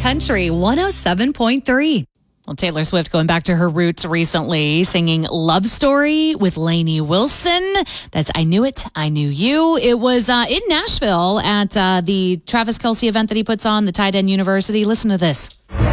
Country 107.3. Well, Taylor Swift going back to her roots recently, singing Love Story with Lainey Wilson. That's I Knew It, I Knew You. It was in Nashville at the Travis Kelce event that he puts on, the Tight End University. Listen to this.